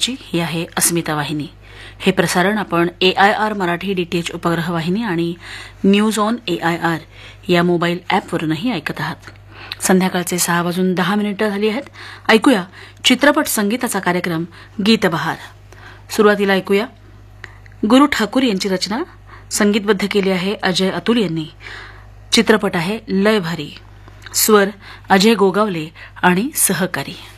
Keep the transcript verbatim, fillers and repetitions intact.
वाजल्याची ही आहे अस्मिता वाहिनी. हे प्रसारण आपण ए आय आर मराठी डीटीएच उपग्रह वाहिनी आणि news on A I R या मोबाईल ॲपवरूनही ऐकत आहात. संध्याकाळचे सहा वाजून दहा मिनिटं झाली आहेत. ऐकूया चित्रपट संगीताचा कार्यक्रम गीतबहार. सुरुवातीला ऐकूया गुरु ठाकूर यांची रचना, संगीतबद्ध केली आहे अजय अतुल यांनी. चित्रपट आहे लय भारी. स्वर अजय गोगावले आणि सहकारी.